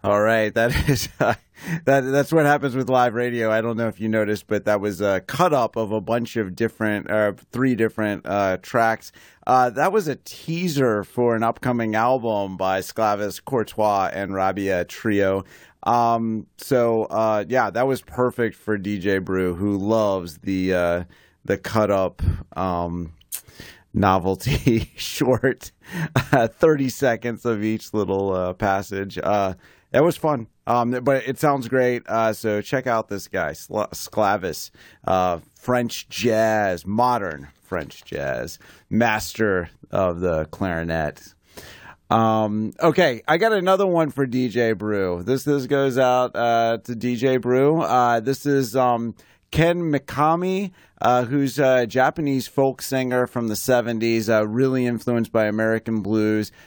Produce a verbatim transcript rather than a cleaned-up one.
All right, that is uh, that. That's what happens with live radio. I don't know if you noticed, but that was a cut up of a bunch of different, uh, three different uh, tracks. Uh, that was a teaser for an upcoming album by Sclavis, Courtois, and Rabia Trio. Um, so uh, yeah, that was perfect for D J Brew, who loves the uh, the cut up. Um, novelty short uh, thirty seconds of each little uh, passage. Uh, it was fun, um, but it sounds great. Uh, so check out this guy, Sclavis, uh, French jazz, modern French jazz, master of the clarinet. Um, okay, I got another one for D J Brew. This this goes out uh, to D J Brew. Uh, this is um, Ken Mikami, uh, who's a Japanese folk singer from the seventies, uh, really influenced by American blues.